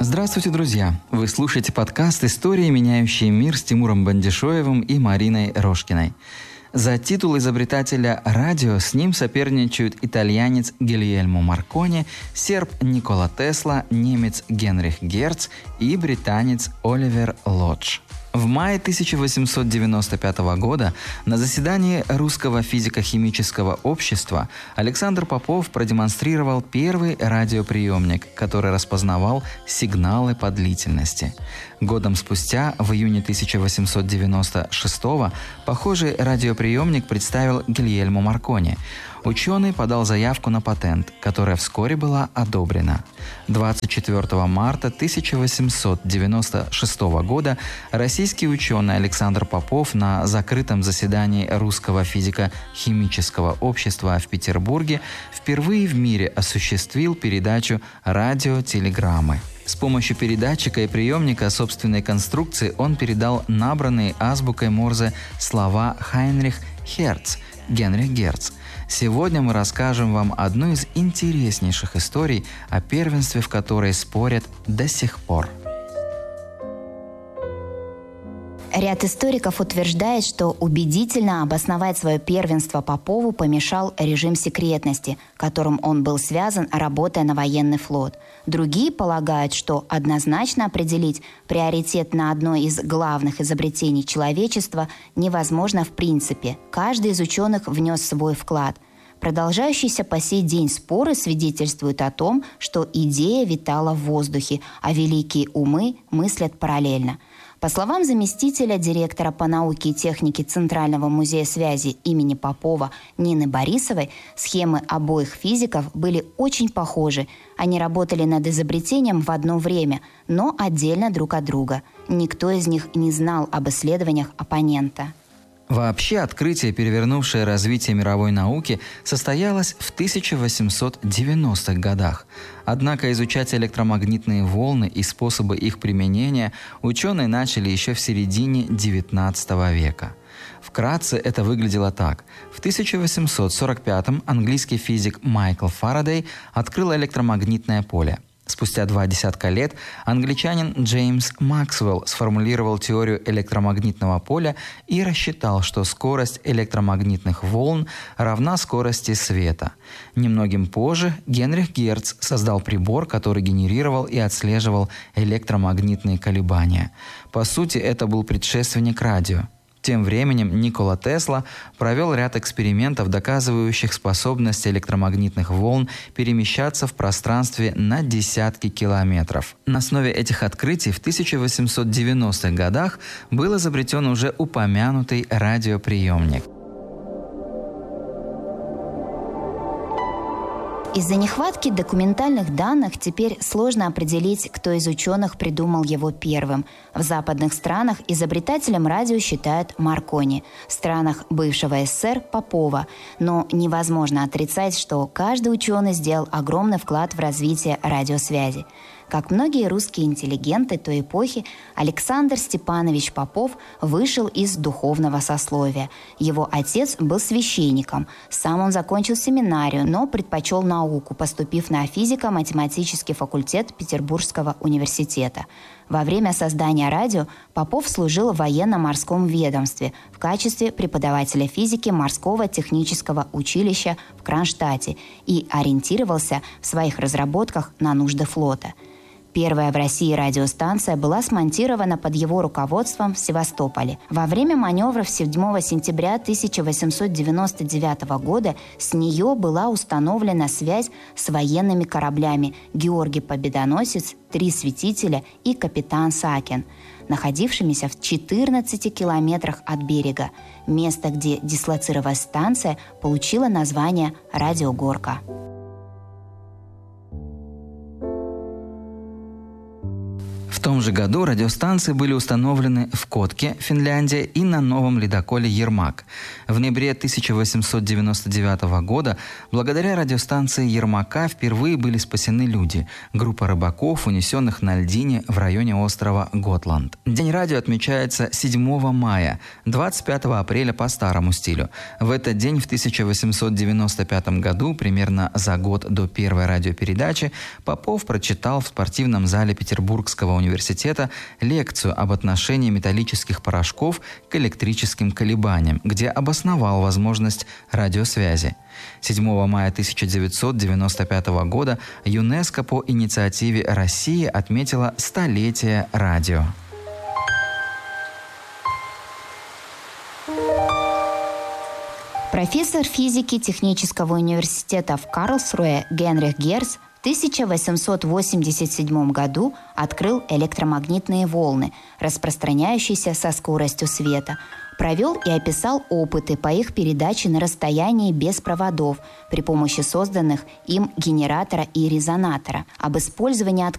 Здравствуйте, друзья! Вы слушаете подкаст «Истории, меняющие мир» с Тимуром Бандишоевым и Мариной Рожкиной. За титул изобретателя радио с ним соперничают итальянец Гильельмо Маркони, серб Никола Тесла, немец Генрих Герц и британец Оливер Лодж. В мае 1895 года на заседании Русского физико-химического общества Александр Попов продемонстрировал первый радиоприемник, который распознавал сигналы по длительности. Годом спустя, в июне 1896 похожий радиоприемник представил Гильельмо Маркони. Ученый подал заявку на патент, которая вскоре была одобрена. 24 марта 1896 года российский ученый Александр Попов на закрытом заседании Русского физико-химического общества в Петербурге впервые в мире осуществил передачу радиотелеграммы. С помощью передатчика и приемника собственной конструкции он передал набранные азбукой Морзе слова Хайнрих Херц, Генрих Герц. Сегодня мы расскажем вам одну из интереснейших историй, о первенстве в которой спорят до сих пор. Ряд историков утверждает, что убедительно обосновать свое первенство Попову помешал режим секретности, которым он был связан, работая на военный флот. Другие полагают, что однозначно определить приоритет на одно из главных изобретений человечества невозможно в принципе. Каждый из ученых внес свой вклад. Продолжающиеся по сей день споры свидетельствуют о том, что идея витала в воздухе, а великие умы мыслят параллельно. По словам заместителя директора по науке и технике Центрального музея связи имени Попова Нины Борисовой, схемы обоих физиков были очень похожи. Они работали над изобретением в одно время, но отдельно друг от друга. Никто из них не знал об исследованиях оппонента. Вообще, открытие, перевернувшее развитие мировой науки, состоялось в 1890-х годах. Однако изучать электромагнитные волны и способы их применения ученые начали еще в середине XIX века. Вкратце это выглядело так. В 1845-м английский физик Майкл Фарадей открыл электромагнитное поле. Спустя 20 лет англичанин Джеймс Максвелл сформулировал теорию электромагнитного поля и рассчитал, что скорость электромагнитных волн равна скорости света. Немногим позже Генрих Герц создал прибор, который генерировал и отслеживал электромагнитные колебания. По сути, это был предшественник радио. Тем временем Никола Тесла провел ряд экспериментов, доказывающих способность электромагнитных волн перемещаться в пространстве на десятки километров. На основе этих открытий в 1890-х годах был изобретен уже упомянутый радиоприемник. Из-за нехватки документальных данных теперь сложно определить, кто из ученых придумал его первым. В западных странах изобретателем радио считают Маркони, в странах бывшего СССР – Попова. Но невозможно отрицать, что каждый ученый сделал огромный вклад в развитие радиосвязи. Как многие русские интеллигенты той эпохи, Александр Степанович Попов вышел из духовного сословия. Его отец был священником. Сам он закончил семинарию, но предпочел науку, поступив на физико-математический факультет Петербургского университета. Во время создания радио Попов служил в военно-морском ведомстве в качестве преподавателя физики морского технического училища в Кронштадте и ориентировался в своих разработках на нужды флота. Первая в России радиостанция была смонтирована под его руководством в Севастополе. Во время маневров 7 сентября 1899 года с нее была установлена связь с военными кораблями «Георгий Победоносец», «Три Святителя» и «Капитан Сакин», находившимися в 14 километрах от берега. Место, где дислоцировалась станция, получило название «Радиогорка». В том же году радиостанции были установлены в Котке, Финляндия, и на новом ледоколе «Ермак». В ноябре 1899 года благодаря радиостанции «Ермака» впервые были спасены люди – группа рыбаков, унесенных на льдине в районе острова Готланд. День радио отмечается 7 мая, 25 апреля по старому стилю. В этот день в 1895 году, примерно за год до первой радиопередачи, Попов прочитал в спортивном зале Петербургского университета лекцию об отношении металлических порошков к электрическим колебаниям, где обосновал возможность радиосвязи. 7 мая 1995 года ЮНЕСКО по инициативе России отметила столетие радио. Профессор физики Технического университета в Карлсруэ Генрих Герц в 1887 году открыл электромагнитные волны, распространяющиеся со скоростью света. Провел и описал опыты по их передаче на расстоянии без проводов при помощи созданных им генератора и резонатора. Об использовании